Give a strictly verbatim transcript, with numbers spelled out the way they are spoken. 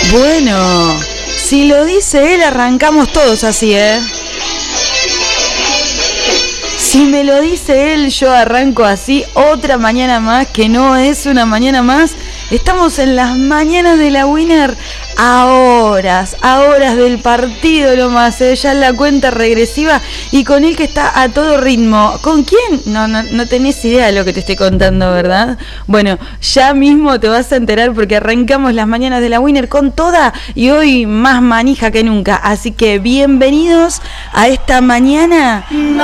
Bueno, si lo dice él, arrancamos todos así, ¿eh? Si me lo dice él, yo arranco así. Otra mañana más, que no es una mañana más. Estamos en las mañanas de la Winner, a horas, a horas del partido nomás, ¿eh? Ya en la cuenta regresiva y con él que está a todo ritmo. ¿Con quién? No, no, no tenés idea de lo que te estoy contando, ¿verdad? Bueno, ya mismo te vas a enterar porque arrancamos las mañanas de la Winner con toda y hoy más manija que nunca. Así que bienvenidos a esta mañana. No.